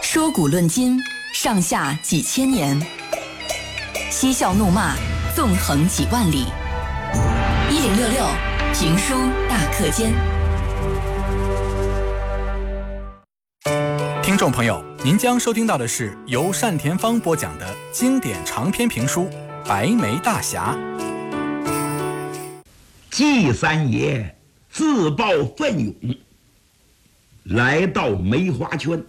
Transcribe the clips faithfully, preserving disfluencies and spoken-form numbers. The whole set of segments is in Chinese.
说古论今，上下几千年；嬉笑怒骂，纵横几万里。一零六六评书大课间。 听众朋友，您将收听到的是由单田芳播讲的经典长篇评书《白眉大侠》。 纪三爷自报奋勇，来到梅花圈。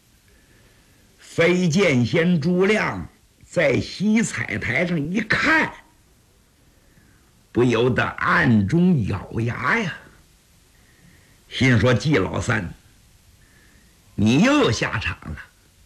飞剑仙朱亮在西彩台上一看，不由得暗中咬牙呀，心说：纪老三，你又下场了。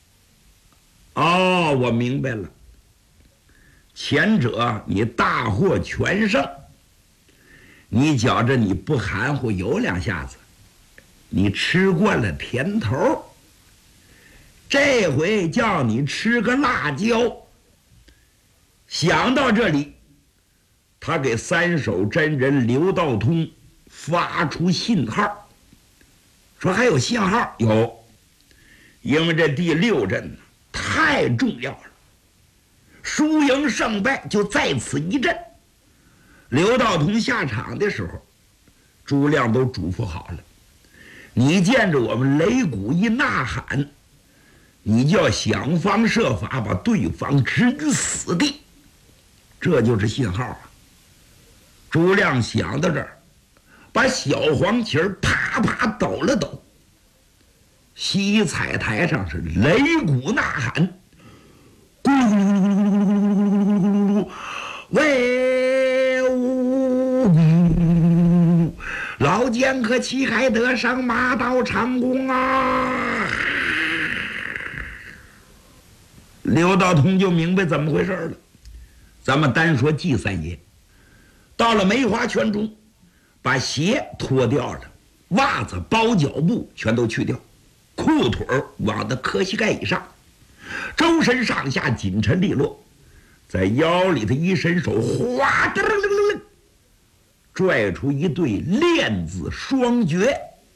哦，我明白了，前者你大获全胜，你觉着你不含糊有两下子，你吃惯了甜头，这回叫你吃个辣椒。想到这里，他给三手真人刘道通发出信号，说还有信号？有，因为这第六阵太重要了，输赢胜败就在此一阵。刘道通下场的时候，朱亮都嘱咐好了，你见着我们擂鼓一呐喊，你就要想方设法把对方置于死地，这就是信号啊。朱亮想到这儿，把小黄旗儿啪啪抖了抖，西彩台上是擂鼓呐喊，咕噜噜噜噜噜噜噜，喂呜，老剑客旗开得胜，马到长弓啊！刘道通就明白怎么回事了。咱们单说纪三爷，到了梅花圈中，把鞋脱掉了，袜子、包脚布全都去掉，裤腿往到磕膝盖以上，周身上下紧沉利落，在腰里头一伸手，哗的拽出一对链子双绝。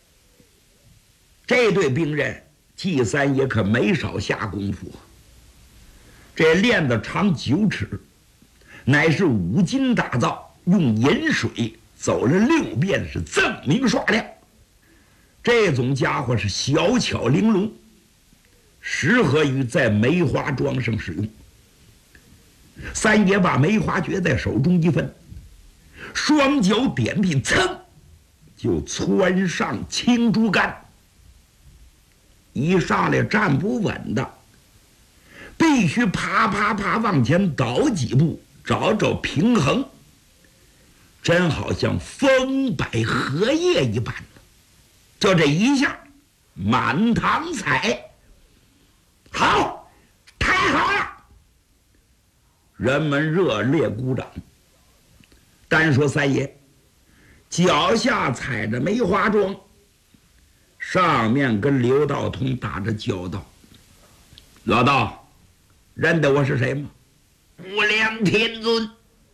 这对兵刃，纪三爷可没少下功夫。这链子长九尺，乃是五金打造，用银水走了六遍，是锃明刷亮。这种家伙是小巧玲珑，适合于在梅花桩上使用。三爷把梅花诀在手中一分，双脚点地，噌就窜上青竹竿。一上来站不稳的，必须啪啪啪往前倒几步，找找平衡，真好像风摆荷叶一般。就这一下，满堂彩，好，太好了！人们热烈鼓掌。单说三爷，脚下踩着梅花桩，上面跟刘道通打着交道。老道，认得我是谁吗？无量天尊。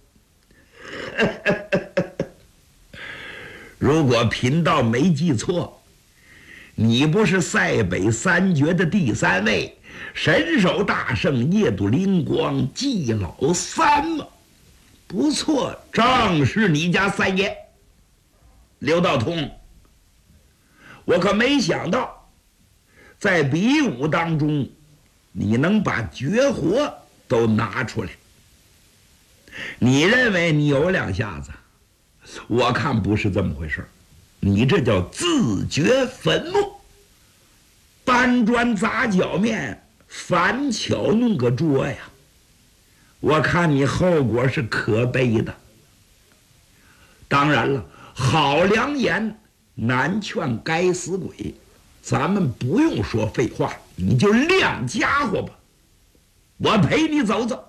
如果贫道没记错，你不是塞北三绝的第三位，神手大圣夜渡灵光纪老三吗？不错，正是你家三爷。刘道通，我可没想到在比武当中你能把绝活都拿出来。你认为你有两下子，我看不是这么回事，你这叫自掘坟墓，搬砖砸脚面，反巧弄个桌呀！我看你后果是可悲的。当然了，好良言难劝该死鬼，咱们不用说废话，你就亮家伙吧，我陪你走走。